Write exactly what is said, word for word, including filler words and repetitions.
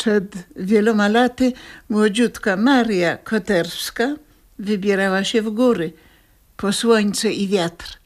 Przed wieloma laty młodziutka Maria Koterska wybierała się w góry po słońce i wiatr.